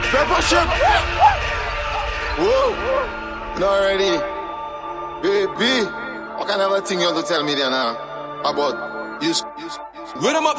Pepper ship. Whoa. Not ready. Baby. What kind of a thing you have to tell me there now? About you. Rhythm up